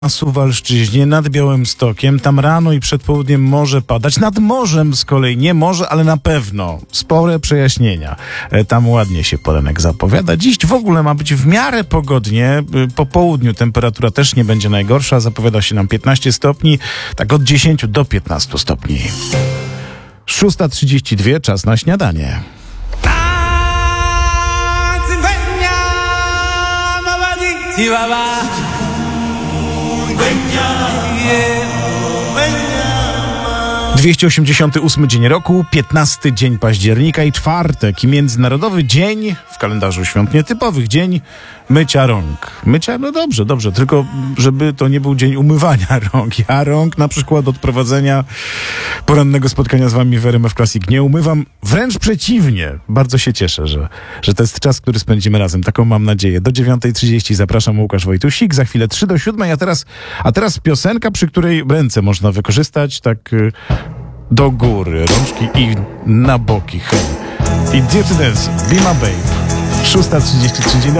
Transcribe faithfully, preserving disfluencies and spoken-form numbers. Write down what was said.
na Suwalszczyźnie, nad Białymstokiem. Tam rano i przed południem może padać. Nad morzem z kolei nie może, ale na pewno spore przejaśnienia. E, Tam ładnie się poranek zapowiada. Dziś w ogóle ma być w miarę pogodnie. E, Po południu temperatura też nie będzie najgorsza. Zapowiada się nam piętnaście stopni, tak od dziesięciu do piętnastu stopni. szósta trzydzieści dwa, czas na śniadanie. dwieście osiemdziesiąty ósmy dzień roku, piętnasty dzień października i czwartek, i międzynarodowy dzień, w kalendarzu świąt nietypowych, dzień mycia rąk. Mycia, no dobrze, dobrze, tylko żeby to nie był dzień umywania rąk. Ja rąk na przykład od prowadzenia porannego spotkania z wami w R M F Classic nie umywam, wręcz przeciwnie. Bardzo się cieszę, że, że to jest czas, który spędzimy razem. Taką mam nadzieję. Do dziewiątej trzydzieści zapraszam, Łukasz Wojtusik, za chwilę trzy do siódmej, a teraz, a teraz piosenka, przy której ręce można wykorzystać tak y, do góry, rączki i na boki. Hej. I Dirty Dancing, Be My Babe. szósta trzydzieści trzy, dzień dobry.